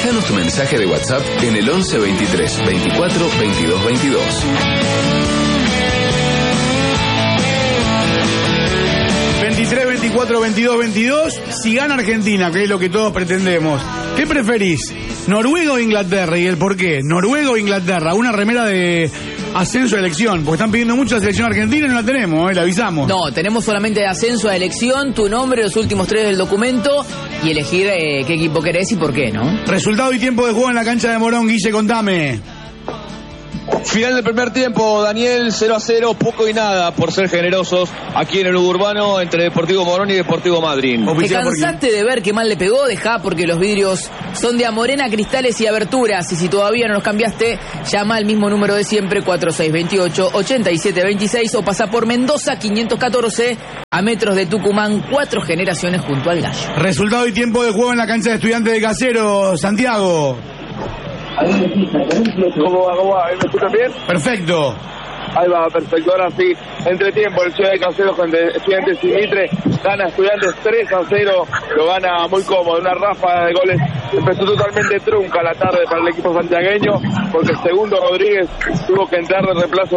Déjanos tu mensaje de WhatsApp en el 11 23 24 22 22. 23, 24, 22, 22. Si gana Argentina, que es lo que todos pretendemos, ¿qué preferís? ¿Noruega o Inglaterra? ¿Y el por qué? ¿Noruega o Inglaterra? Una remera de ascenso a elección, porque están pidiendo mucho a la selección argentina y no la tenemos, le avisamos. No, tenemos solamente de ascenso a elección, tu nombre, los últimos 3 del documento y elegir qué equipo querés y por qué, ¿no? Resultado y tiempo de juego en la cancha de Morón, Guille, contame. Final del primer tiempo, Daniel, 0-0, poco y nada, por ser generosos, aquí en el Urbano, entre Deportivo Morón y Deportivo Madryn. ¿Te cansaste de ver qué mal le pegó? Dejá, porque los vidrios son de Amorena, cristales y aberturas. Y si todavía no los cambiaste, llama al mismo número de siempre, 4628-8726, o pasa por Mendoza 514, a metros de Tucumán, 4 generaciones junto al Gallo. Resultado y tiempo de juego en la cancha de Estudiantes de Caseros, Santiago. ¿Cómo va? ¿Me escuchan bien? Perfecto. Ahí va, perfecto. Ahora sí, entretiempo, el Ciudad de Caseros con Estudiantes y Mitre. Gana Estudiantes 3-0, lo gana muy cómodo, una ráfaga de goles. Empezó totalmente trunca la tarde para el equipo santiagueño, porque el segundo Rodríguez tuvo que entrar de reemplazo